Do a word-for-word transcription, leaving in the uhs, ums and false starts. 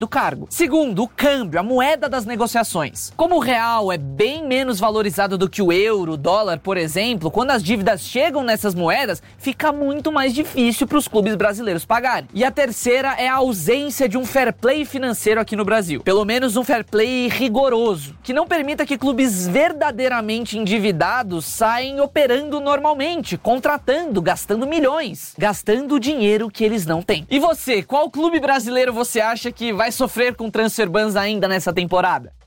do cargo. Segundo, o câmbio, a moeda das negociações. Como o real é bem menos valorizado do que o euro, o dólar, por exemplo, quando as dívidas chegam nessas moedas, fica muito mais difícil para os clubes brasileiros pagarem. E a terceira é a ausência de um fair play financeiro aqui no Brasil. Pelo menos um fair play rigoroso, que não permita que clubes verdadeiramente endividados saem operando normalmente, contratando, gastando milhões, gastando o dinheiro que eles não têm. E você, qual clube brasileiro você acha que vai sofrer com transfer bans ainda nessa temporada?